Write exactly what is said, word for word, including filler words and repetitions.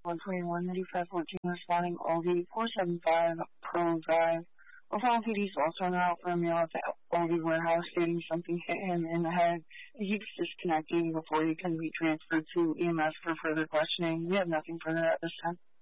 one twenty-one ninety-five fourteen responding Oldie four seven five Pearl Drive. Oklahoma P D is also on route for a meal at the Oldie warehouse stating something hit him in the head. He keeps disconnecting before he can be transferred to E M S for further questioning. We have nothing further at this time.